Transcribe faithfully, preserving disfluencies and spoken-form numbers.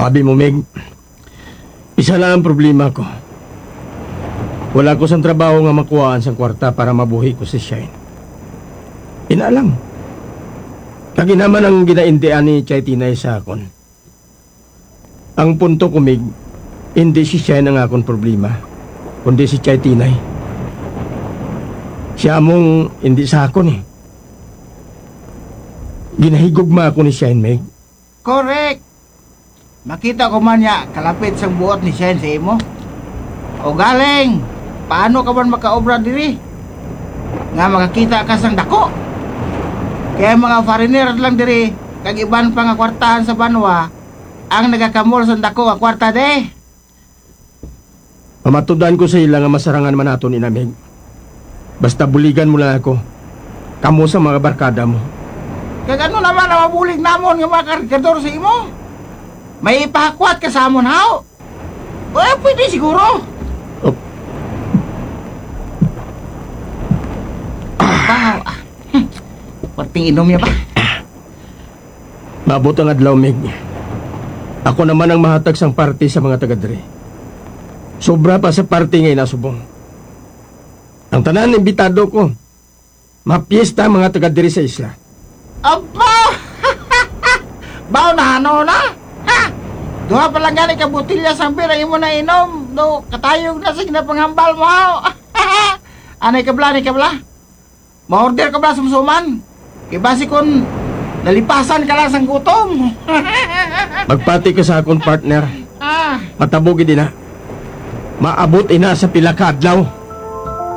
Abi mo, Meg, isa lang ang problema ko. Wala ko sang trabaho nga makuhaan sang kwarta para mabuhi ko si Shine. Ina lang. Kagi naman ang ginaindian ni Chay Tinay sa akon. Ang punto ko, Meg, hindi si Shine ang akong problema, kundi si Chay Tinay. Siya mong hindi sa akon eh. Ginahigugma ako ni Shine, Meg. Correct. Makita ko man niya kalapit sang buot ni Shine sa imo. O galing, paano ka man makaobra diri? Nga makakita ka sang dako. Kaya mga foreigner lang diri, kag iban pa nga kwartahan sa banwa, ang nagakamol sang dako nga kwarta de. Pamatudan ko sa ila nga masarangan man nato ni Meg. Basta buligan mo lang ako. Kamo sa mga barkada mo. Kag ano naman ang mabulig namon nga mga kargador sa imo? May ipahakwat ka sa amon, haw? O eh, pwede siguro. Oh. Bahaw, ah. Hm. Parting inom niya ba? Maabot ang adlaw, Meg. Ako naman ang mahatag sang party sa mga taga-dre. Sobra pa sa party ngayon nasubong. Ang tanan imbitado ko. Mapiesta mga taga-dre sa isla. Aba! Baw na ano na? Ha? Duha pa lang gani ka butilya sang beer ang imo na inom. Do katayog na sa ginapanghambal mo. Anay kabla, anay kabla. Ma-order ka ba sumsuman? Kay basi kon nalipasan ka lang sang gutom. Magpati ka sa akong partner. Ah, Matabugi din na. Maabot ina sa pila ka adlaw.